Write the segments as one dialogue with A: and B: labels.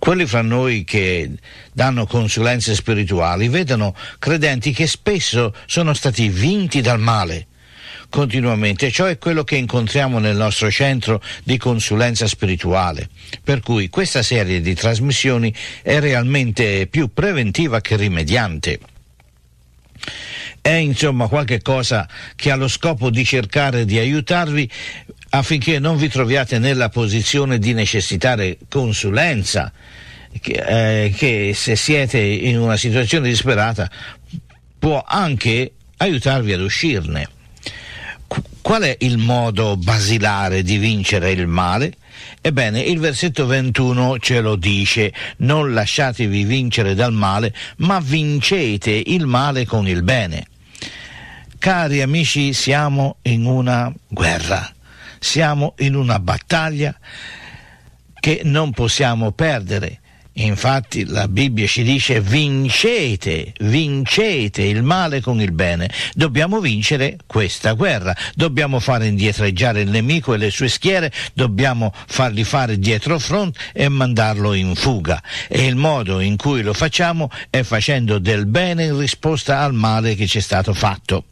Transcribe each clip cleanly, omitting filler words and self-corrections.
A: Quelli fra noi che danno consulenze spirituali vedono credenti che spesso sono stati vinti dal male continuamente. Ciò è quello che incontriamo nel nostro centro di consulenza spirituale, per cui questa serie di trasmissioni è realmente più preventiva che rimediante. È insomma qualche cosa che ha lo scopo di cercare di aiutarvi affinché non vi troviate nella posizione di necessitare consulenza, che se siete in una situazione disperata può anche aiutarvi ad uscirne. Qual è il modo basilare di vincere il male? Ebbene, il versetto 21 ce lo dice: non lasciatevi vincere dal male, ma vincete il male con il bene. Cari amici, siamo in una guerra, siamo in una battaglia che non possiamo perdere. Infatti la Bibbia ci dice: vincete il male con il bene. Dobbiamo vincere questa guerra, dobbiamo fare indietreggiare il nemico e le sue schiere, dobbiamo fargli fare dietro front e mandarlo in fuga, e il modo in cui lo facciamo è facendo del bene in risposta al male che ci è stato fatto.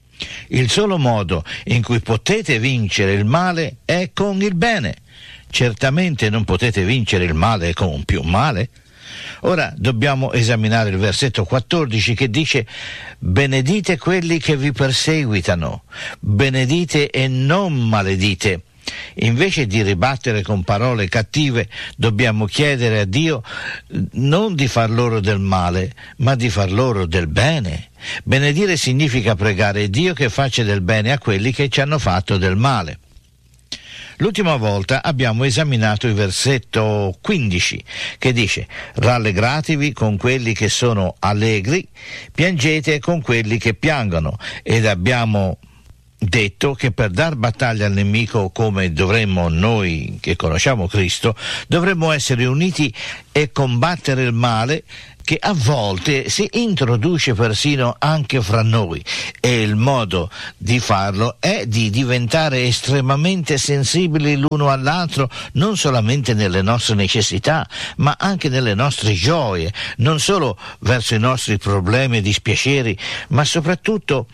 A: Il solo modo in cui potete vincere il male è con il bene. Certamente non potete vincere il male con più male. Ora dobbiamo esaminare il versetto 14 che dice: benedite quelli che vi perseguitano, benedite e non maledite. Invece di ribattere con parole cattive, dobbiamo chiedere a Dio non di far loro del male, ma di far loro del bene. Benedire significa pregare Dio che faccia del bene a quelli che ci hanno fatto del male. L'ultima volta abbiamo esaminato il versetto 15 che dice: rallegratevi con quelli che sono allegri, piangete con quelli che piangono, ed abbiamo detto che per dar battaglia al nemico come dovremmo noi che conosciamo Cristo, dovremmo essere uniti e combattere il male che a volte si introduce persino anche fra noi, e il modo di farlo è di diventare estremamente sensibili l'uno all'altro, non solamente nelle nostre necessità, ma anche nelle nostre gioie, non solo verso i nostri problemi e dispiaceri, ma soprattutto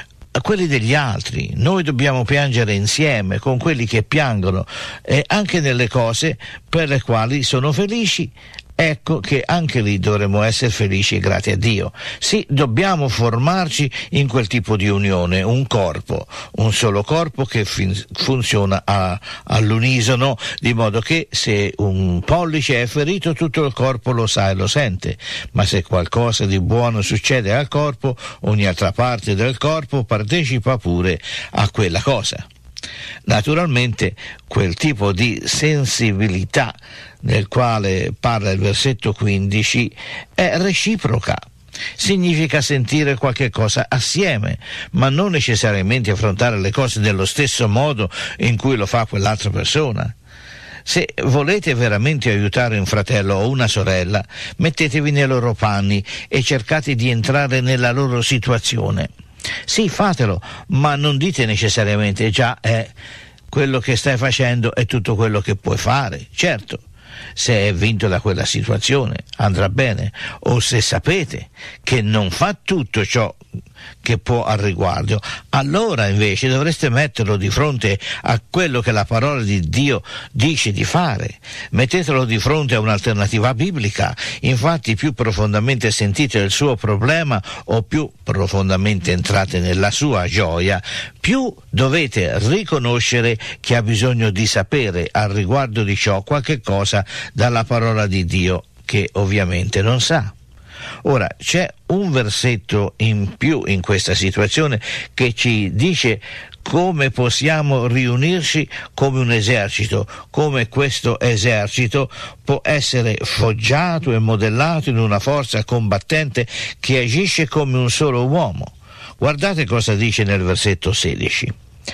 A: a quelli degli altri. Noi dobbiamo piangere insieme con quelli che piangono, e anche nelle cose per le quali sono felici. Ecco che anche lì dovremo essere felici e grati a Dio. Sì, dobbiamo formarci in quel tipo di unione, un corpo, un solo corpo che funziona all'unisono, di modo che se un pollice è ferito tutto il corpo lo sa e lo sente, ma se qualcosa di buono succede al corpo, ogni altra parte del corpo partecipa pure a quella cosa. Naturalmente quel tipo di sensibilità nel quale parla il versetto 15 è reciproca. Significa sentire qualche cosa assieme, ma non necessariamente affrontare le cose nello stesso modo in cui lo fa quell'altra persona. Se volete veramente aiutare un fratello o una sorella, mettetevi nei loro panni e cercate di entrare nella loro situazione. Sì, fatelo, ma non dite necessariamente: già, quello che stai facendo è tutto quello che puoi fare. Certo, se è vinto da quella situazione andrà bene, o se sapete che non fa tutto ciò che può al riguardo, allora invece dovreste metterlo di fronte a quello che la parola di Dio dice di fare. Mettetelo di fronte a un'alternativa biblica. Infatti, più profondamente sentite il suo problema o più profondamente entrate nella sua gioia, più dovete riconoscere che ha bisogno di sapere al riguardo di ciò qualche cosa dalla parola di Dio che ovviamente non sa. Ora, c'è un versetto in più in questa situazione che ci dice come possiamo riunirci come un esercito, come questo esercito può essere foggiato e modellato in una forza combattente che agisce come un solo uomo. Guardate cosa dice nel versetto 16: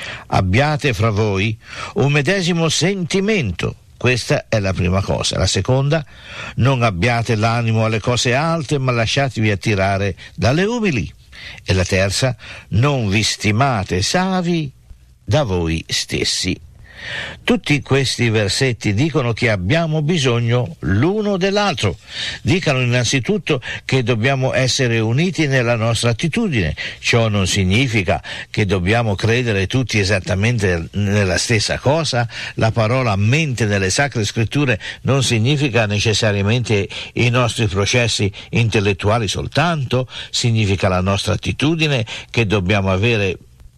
A: abbiate fra voi un medesimo sentimento. Questa è la prima cosa. La seconda: non abbiate l'animo alle cose alte, ma lasciatevi attirare dalle umili. E la terza: non vi stimate savi da voi stessi. Tutti questi versetti dicono che abbiamo bisogno l'uno dell'altro. Dicono innanzitutto che dobbiamo essere uniti nella nostra attitudine. Ciò non significa che dobbiamo credere tutti esattamente nella stessa cosa. La parola mente nelle Sacre Scritture non significa necessariamente i nostri processi intellettuali soltanto, significa la nostra attitudine che dobbiamo avere.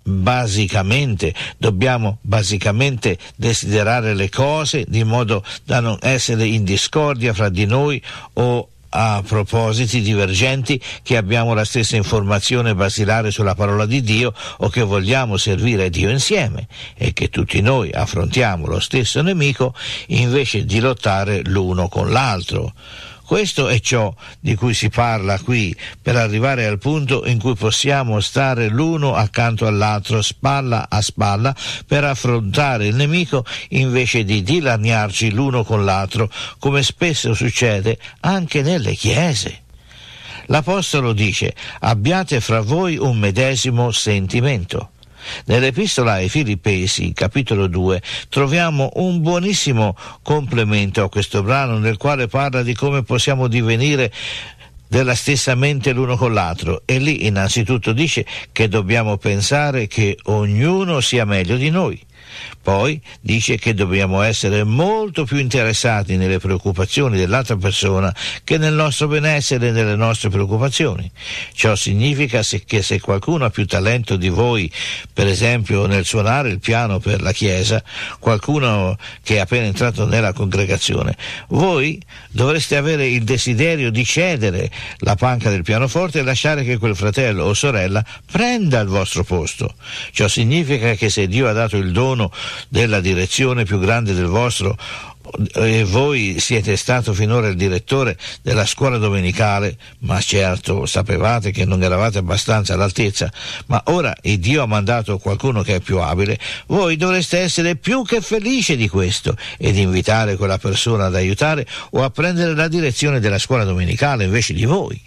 A: Dobbiamo basicamente desiderare le cose di modo da non essere in discordia fra di noi o a propositi divergenti, che abbiamo la stessa informazione basilare sulla parola di Dio o che vogliamo servire Dio insieme, e che tutti noi affrontiamo lo stesso nemico invece di lottare l'uno con l'altro. Questo è ciò di cui si parla qui, per arrivare al punto in cui possiamo stare l'uno accanto all'altro, spalla a spalla, per affrontare il nemico invece di dilaniarci l'uno con l'altro, come spesso succede anche nelle chiese. L'Apostolo dice: abbiate fra voi un medesimo sentimento. Nell'Epistola ai Filippesi, capitolo 2, troviamo un buonissimo complemento a questo brano, nel quale parla di come possiamo divenire della stessa mente l'uno con l'altro, e lì innanzitutto dice che dobbiamo pensare che ognuno sia meglio di noi. Poi dice che dobbiamo essere molto più interessati nelle preoccupazioni dell'altra persona che nel nostro benessere e nelle nostre preoccupazioni. Ciò significa che se qualcuno ha più talento di voi, per esempio nel suonare il piano per la chiesa, qualcuno che è appena entrato nella congregazione, voi dovreste avere il desiderio di cedere la panca del pianoforte e lasciare che quel fratello o sorella prenda il vostro posto. Ciò significa che se Dio ha dato il dono della direzione più grande del vostro, e voi siete stato finora il direttore della scuola domenicale, ma certo sapevate che non eravate abbastanza all'altezza, ma ora il Dio ha mandato qualcuno che è più abile, voi dovreste essere più che felici di questo ed invitare quella persona ad aiutare o a prendere la direzione della scuola domenicale invece di voi.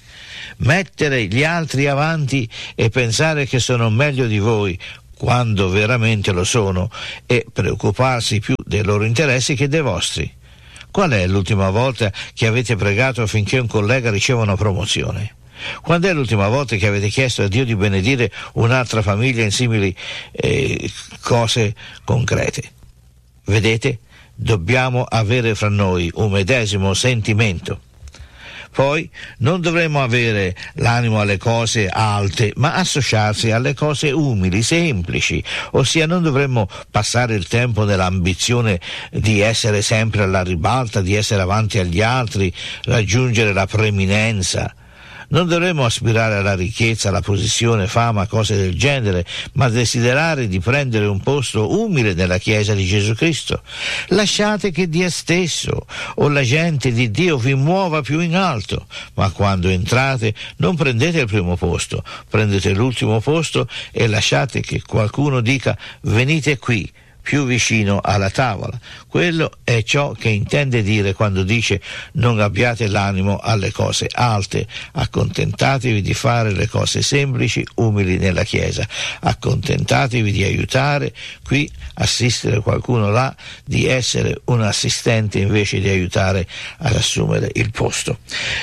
A: Mettere gli altri avanti e pensare che sono meglio di voi quando veramente lo sono, e preoccuparsi più dei loro interessi che dei vostri. Qual è l'ultima volta che avete pregato affinché un collega riceva una promozione? Quando è l'ultima volta che avete chiesto a Dio di benedire un'altra famiglia in simili cose concrete? Vedete? Dobbiamo avere fra noi un medesimo sentimento. Poi non dovremmo avere l'animo alle cose alte, ma associarsi alle cose umili, semplici, ossia non dovremmo passare il tempo nell'ambizione di essere sempre alla ribalta, di essere avanti agli altri, raggiungere la preeminenza. Non dovremmo aspirare alla ricchezza, alla posizione, fama, cose del genere, ma desiderare di prendere un posto umile nella Chiesa di Gesù Cristo. Lasciate che Dio stesso o la gente di Dio vi muova più in alto, ma quando entrate non prendete il primo posto, prendete l'ultimo posto e lasciate che qualcuno dica: venite qui, più vicino alla tavola. Quello è ciò che intende dire quando dice: non abbiate l'animo alle cose alte, accontentatevi di fare le cose semplici, umili nella Chiesa, accontentatevi di aiutare qui, assistere qualcuno là, di essere un assistente invece di aiutare ad assumere il posto.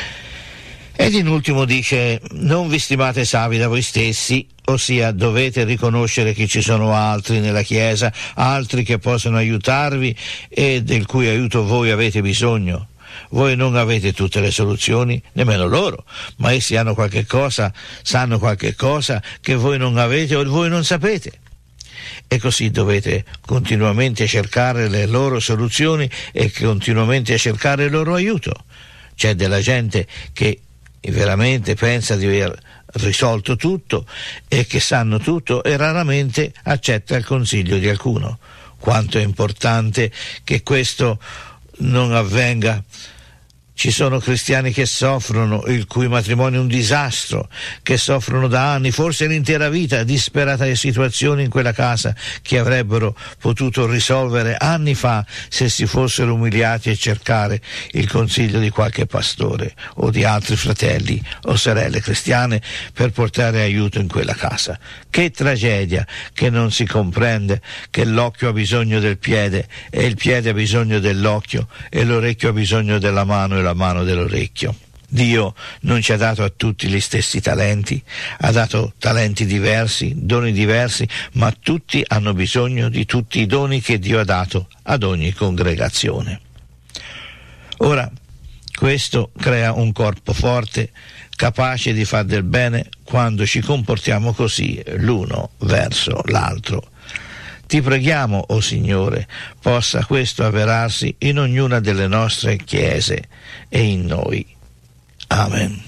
A: Ed in ultimo dice: non vi stimate savi da voi stessi, ossia dovete riconoscere che ci sono altri nella Chiesa, altri che possono aiutarvi e del cui aiuto voi avete bisogno. Voi non avete tutte le soluzioni, nemmeno loro, ma essi hanno qualche cosa, sanno qualche cosa che voi non avete o voi non sapete. E così dovete continuamente cercare le loro soluzioni e continuamente cercare il loro aiuto. C'è della gente che veramente pensa di aver risolto tutto e che sanno tutto e raramente accetta il consiglio di alcuno. Quanto è importante che questo non avvenga. Ci sono cristiani che soffrono, il cui matrimonio è un disastro, che soffrono da anni, forse l'intera vita, disperate situazioni in quella casa che avrebbero potuto risolvere anni fa se si fossero umiliati a cercare il consiglio di qualche pastore o di altri fratelli o sorelle cristiane per portare aiuto in quella casa. Che tragedia che non si comprende che l'occhio ha bisogno del piede e il piede ha bisogno dell'occhio e l'orecchio ha bisogno della mano e la mano dell'orecchio. Dio non ci ha dato a tutti gli stessi talenti, ha dato talenti diversi, doni diversi, ma tutti hanno bisogno di tutti i doni che Dio ha dato ad ogni congregazione. Ora, questo crea un corpo forte, capace di far del bene quando ci comportiamo così l'uno verso l'altro. Ti preghiamo, o Signore, possa questo avverarsi in ognuna delle nostre chiese e in noi. Amen.